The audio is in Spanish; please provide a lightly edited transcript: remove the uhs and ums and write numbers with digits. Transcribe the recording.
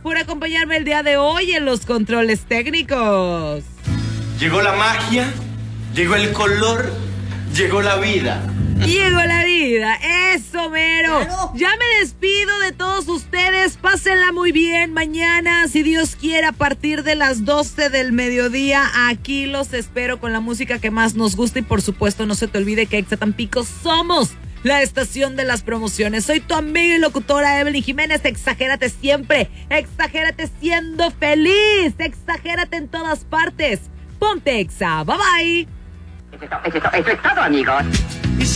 por acompañarme el día de hoy en los controles técnicos. Llegó la magia, llegó el color, llegó la vida. Llegó la vida, eso mero. Claro. Ya me despido de todos ustedes, pásenla muy bien. Mañana, si Dios quiere, a partir de las 12 del mediodía, aquí los espero con la música que más nos gusta. Y por supuesto, no se te olvide que Exa Tampico somos la estación de las promociones. Soy tu amiga y locutora Evelyn Jiménez. Exagérate siempre, exagérate siendo feliz, exagérate en todas partes. Ponte Exa, bye bye. Eso es todo, amigos.